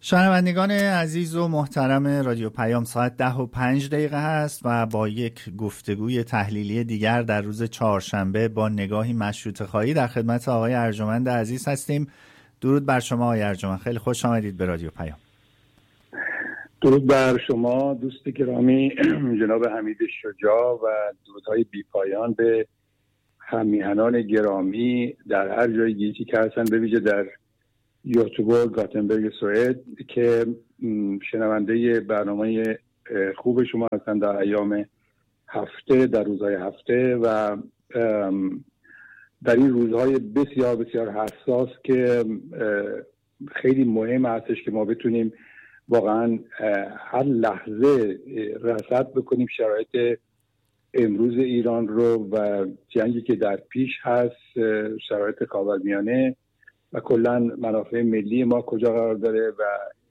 شنوندگان عزیز و محترم رادیو پیام، ساعت 10:05 هست و با یک گفتگوی تحلیلی دیگر در روز چهارشنبه با نگاهی مشروطه خواهی در خدمت آقای ارجمند عزیز هستیم. درود بر شما آقای ارجمند، خیلی خوش آمدید به رادیو پیام. درود بر شما دوست گرامی جناب حمید شجاع و درودهای بی پایان به همیهنان گرامی در هر جای گیتی که هستن، به ویژه در یوتیوب گاتنبرگ سوئد که شنونده برنامه خوب شما هستن در ایام هفته، در روزهای هفته و در این روزهای بسیار بسیار حساس که خیلی مهم هستش که ما بتونیم واقعا هر لحظه رصد بکنیم شرایط امروز ایران رو و جنگی که در پیش هست، شرایط خاورمیانه و کلا منافع ملی ما کجا قرار داره و